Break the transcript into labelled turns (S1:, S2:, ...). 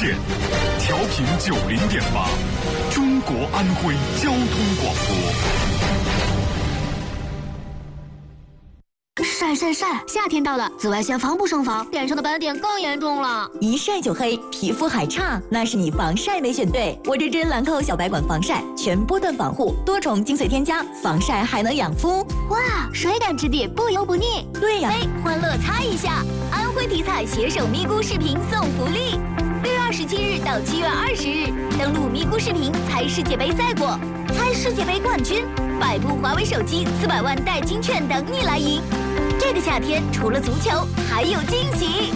S1: 线，调频90.8，中国安徽交通广播。
S2: 晒晒晒！夏天到了，紫外线防不胜防，脸上的斑点更严重了。
S3: 一晒就黑，皮肤还差，那是你防晒没选对。我这支兰蔻小白管防晒，全波段防护，多重精髓添加，防晒还能养肤。
S2: 哇，水感质地，不油不腻。
S3: 对呀，
S4: 欢乐猜一下，安徽体彩携手咪咕视频送福利，6月27日到7月20日，登录咪咕视频猜世界杯赛果，猜世界杯冠军，100部华为手机，400万代金券等你来赢。这个夏天除了足球，还有惊喜。